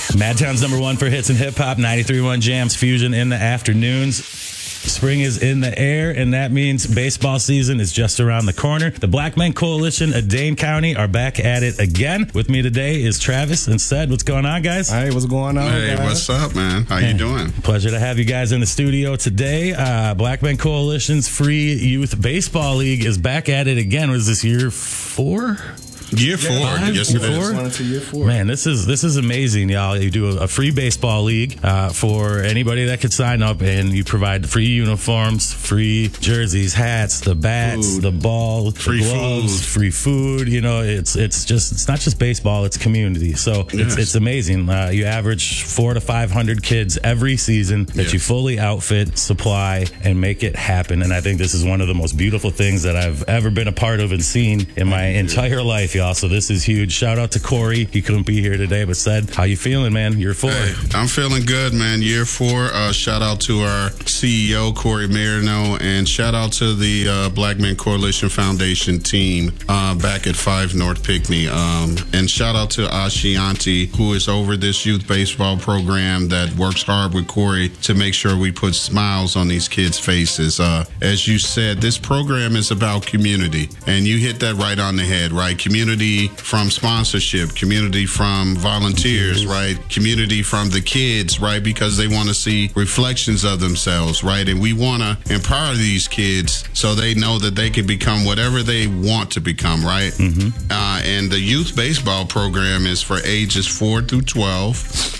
Madtown's #1 for hits and hip hop, 93.1 Jams Fusion in the afternoons. Spring is in the air, and that means baseball season is just around the corner. The Black Men Coalition of Dane County are back at it again. With me today is Travis and Sed. What's going on, guys? Hey, what's going on, Hey, guys? what's up, man? How you doing? Pleasure to have you guys in the studio today. Black Men Coalition's Free Youth Baseball League is back at it again. Was this year 4? Year 4. Yes, it Year is. 4? Into year 4. Man, this is amazing, y'all. You do a free baseball league for anybody that could sign up, and you provide free uniforms, free jerseys, hats, the bats, Food. the ball, Free the gloves, food. free food. You know, it's not just baseball; it's community. So Yes. it's amazing. You average 400 to 500 kids every season that Yes. you fully outfit, supply, and make it happen. And I think this is one of the most beautiful things that I've ever been a part of and seen in my entire life, y'all. So this is huge. Shout out to Corey. He couldn't be here today, but said, how you feeling, man? Year 4. Hey, I'm feeling good, man. Year 4. Shout out to our CEO, Corey Marino, and shout out to the Black Men Coalition Foundation team back at 5 North Pinckney. And shout out to Ashanti, who is over this youth baseball program that works hard with Corey to make sure we put smiles on these kids' faces. As you said, this program is about community, and you hit that right on the head, right? Community from sponsorship, community from volunteers, right? Community from the kids, right? Because they want to see reflections of themselves, right? And we want to empower these kids so they know that they can become whatever they want to become, right? And the youth baseball program is for ages 4 through 12.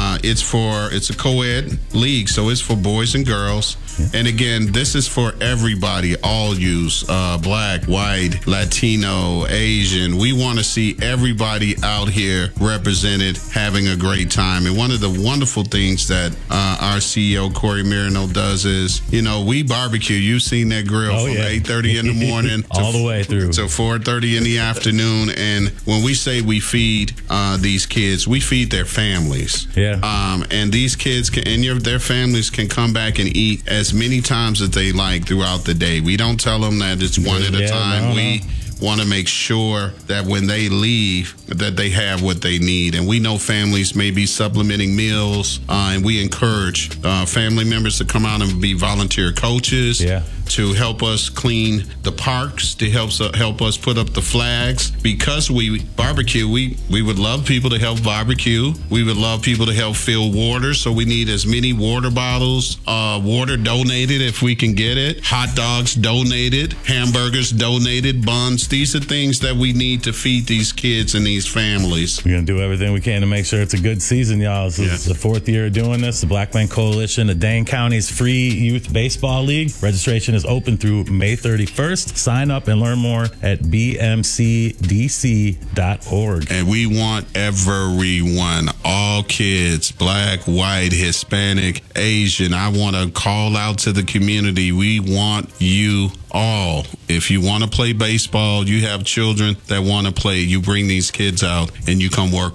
It's a co-ed league, so it's for boys and girls. And again, this is for everybody, all youths, black, white, Latino, Asian. We want to see everybody out here represented, having a great time. And one of the wonderful things that our CEO, Corey Marino, does is, you know, we barbecue. You've seen that grill from 8:30 in the morning all the way through to 4:30 in the afternoon. And when we say we feed these kids, we feed their families. Yeah. And these kids their families can come back and eat as many times as they like throughout the day. We don't tell them that it's one at a time. We want to make sure that when they leave, that they have what they need. And we know families may be supplementing meals, and we encourage family members to come out and be volunteer coaches. To help us clean the parks, to help us put up the flags. Because we barbecue, we would love people to help barbecue. We would love people to help fill water, so we need as many water bottles, water donated if we can get it, hot dogs donated, hamburgers donated, buns. These are things that we need to feed these kids and these families. We're going to do everything we can to make sure it's a good season, y'all. This is the 4th year of doing this. The Black Men Coalition of Dane County's Free Youth Baseball League. Registration is open through May 31st. Sign up and learn more at bmcdc.org. And we want everyone, all kids, black, white, Hispanic, Asian. I want to call out to the community. We want you all. If you want to play baseball, you have children that want to play, you bring these kids out and you come work